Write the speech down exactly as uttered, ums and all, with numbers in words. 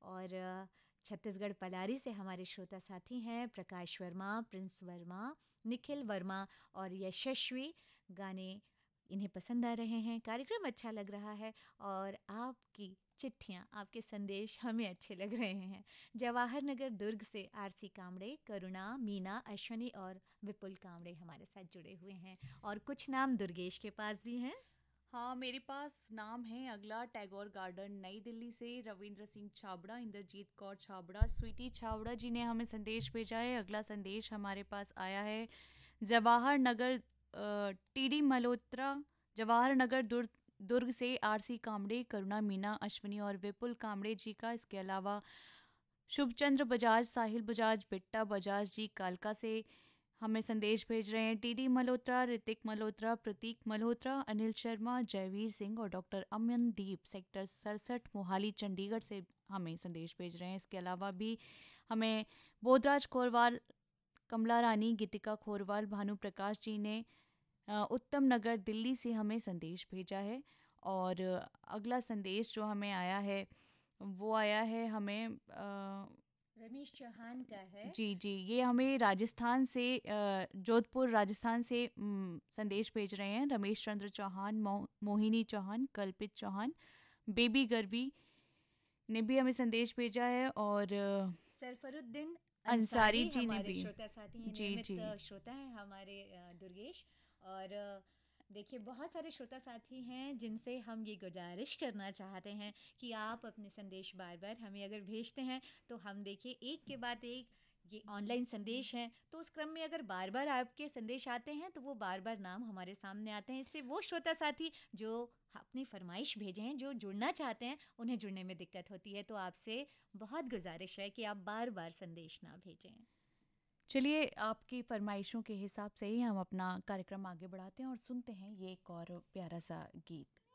और अ, छत्तीसगढ़ पलारी से हमारे श्रोता साथी हैं प्रकाश वर्मा, प्रिंस वर्मा, निखिल वर्मा और यशस्वी। गाने इन्हें पसंद आ रहे हैं, कार्यक्रम अच्छा लग रहा है और आपकी चिट्ठियाँ, आपके संदेश हमें अच्छे लग रहे हैं। जवाहर नगर दुर्ग से आरसी कामड़े, करुणा, मीना, अश्वनी और विपुल कामड़े हमारे साथ जुड़े हुए हैं और कुछ नाम दुर्गेश के पास भी हैं। हाँ, मेरे पास नाम है अगला टैगोर गार्डन नई दिल्ली से रविंद्र सिंह छाबड़ा, इंद्रजीत कौर छाबड़ा, स्वीटी छाबड़ा जी ने हमें संदेश भेजा है। अगला संदेश हमारे पास आया है जवाहर नगर टीडी मल्होत्रा, जवाहर नगर दुर्ग दुर्ग से आरसी कामड़े, करुणा, मीना, अश्विनी और विपुल कामड़े जी का। इसके अलावा शुभचंद्र बजाज, साहिल बजाज, बिट्टा बजाज जी कालका से हमें संदेश भेज रहे हैं। टीडी मल्होत्रा, ऋतिक मल्होत्रा, प्रतीक मल्होत्रा, अनिल शर्मा, जयवीर सिंह और डॉक्टर अमनदीप सेक्टर सड़सठ मोहाली चंडीगढ़ से हमें संदेश भेज रहे हैं। इसके अलावा भी हमें बोधराज खोरवाल, कमला रानी, गीतिका खोरवाल, भानु प्रकाश जी ने अ, उत्तम नगर दिल्ली से हमें संदेश भेजा है। और अगला संदेश जो हमें आया है वो आया है हमें अ, रमेश चौहान का है। जी जी, ये हमें राजस्थान से अ, जोधपुर राजस्थान से उम, संदेश भेज रहे हैं रमेश चंद्र चौहान, मो, मोहिनी चौहान, कल्पित चौहान, बेबी गर्वी ने भी हमें संदेश भेजा है। और अ, सरफरुद्दीन अंसारी अंसारी जी ने हमारे भी। श्रोता साथी हैं, जी नियमित जी। अ, श्रोता हैं हमारे अ, दुर्गेश। और अ, देखिए बहुत सारे श्रोता साथी हैं जिनसे हम ये गुजारिश करना चाहते हैं कि आप अपने संदेश बार बार हमें अगर भेजते हैं तो हम देखिए एक के बाद एक ये ऑनलाइन संदेश हैं, तो उस क्रम में अगर बार बार आपके संदेश आते हैं तो वो बार बार नाम हमारे सामने आते हैं। इससे वो श्रोता साथी जो अपनी फरमाइश भेजे हैं, जो जुड़ना चाहते हैं, उन्हें जुड़ने में दिक्कत होती है। तो आपसे बहुत गुजारिश है कि आप बार बार संदेश ना भेजें। चलिए, आपकी फरमाइशों के हिसाब से ही हम अपना कार्यक्रम आगे बढ़ाते हैं और सुनते हैं ये एक और प्यारा सा गीत।